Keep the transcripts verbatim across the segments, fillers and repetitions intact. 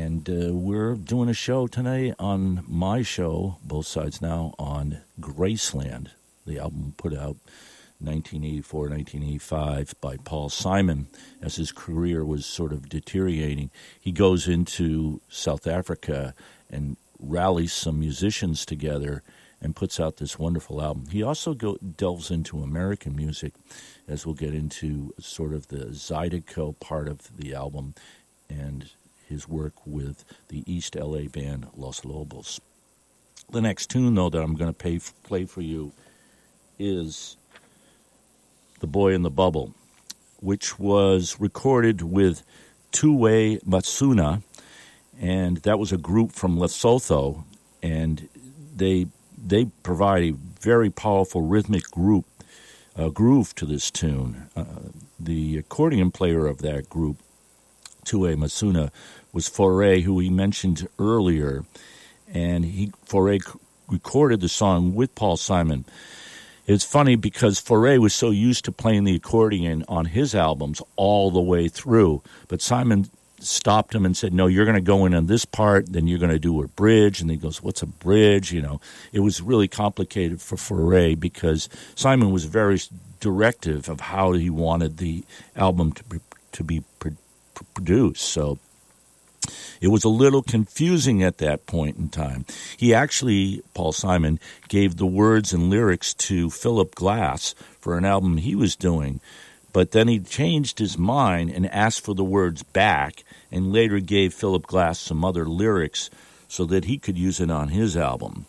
And uh, we're doing a show tonight on my show, Both Sides Now, on Graceland, the album put out nineteen eighty-four, nineteen eighty-five by Paul Simon as his career was sort of deteriorating. He goes into South Africa and rallies some musicians together and puts out this wonderful album. He also go, delves into American music, as we'll get into sort of the Zydeco part of the album and his work with the East L A band Los Lobos. The next tune, though, that I'm going to pay, play for you is The Boy in the Bubble, which was recorded with Two-Way Masuna, and that was a group from Lesotho, and they they provide a very powerful rhythmic group uh, groove to this tune. Uh, the accordion player of that group, Two-Way Masuna, was Foray, who we mentioned earlier, and he Foray recorded the song with Paul Simon. It's funny because Foray was so used to playing the accordion on his albums all the way through, but Simon stopped him and said, no, you're going to go in on this part, then you're going to do a bridge. And he goes, what's a bridge? You know, it was really complicated for Foray because Simon was very directive of how he wanted the album to be, to be pro- produced. So it was a little confusing at that point in time. He actually, Paul Simon, gave the words and lyrics to Philip Glass for an album he was doing, but then he changed his mind and asked for the words back and later gave Philip Glass some other lyrics so that he could use it on his album.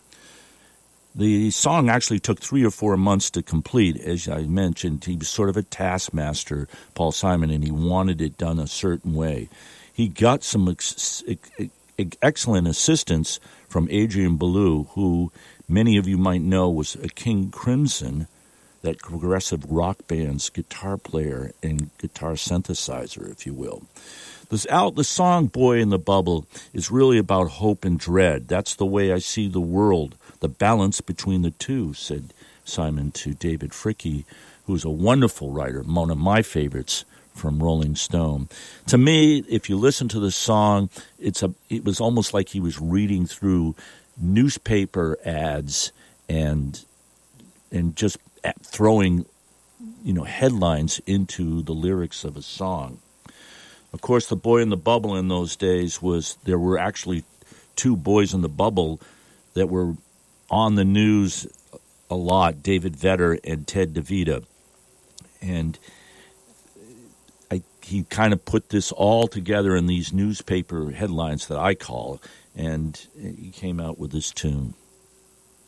The song actually took three or four months to complete. As I mentioned, he was sort of a taskmaster, Paul Simon, and he wanted it done a certain way. He got some ex- ex- excellent assistance from Adrian Belew, who many of you might know was a King Crimson, that progressive rock band's guitar player and guitar synthesizer, if you will. This out the song Boy in the Bubble is really about hope and dread. That's the way I see the world, the balance between the two, said Simon to David Fricke, who's a wonderful writer, one of my favorites from Rolling Stone. To me, if you listen to the song, it's a it was almost like he was reading through newspaper ads and and just throwing, you know, headlines into the lyrics of a song. Of course, the Boy in the Bubble in those days was, there were actually two boys in the bubble that were on the news a lot, David Vedder and Ted DeVita. And I, he kind of put this all together in these newspaper headlines that I call, and he came out with this tune.